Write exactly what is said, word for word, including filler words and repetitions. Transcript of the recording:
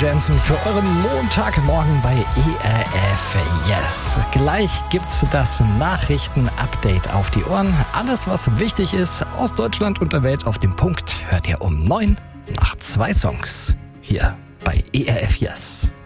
Jensen für euren Montagmorgen bei E R F Yes. Gleich gibt's das Nachrichten-Update auf die Ohren. Alles, was wichtig ist aus Deutschland und der Welt auf den Punkt, hört ihr um neun nach zwei Songs hier bei E R F Yes.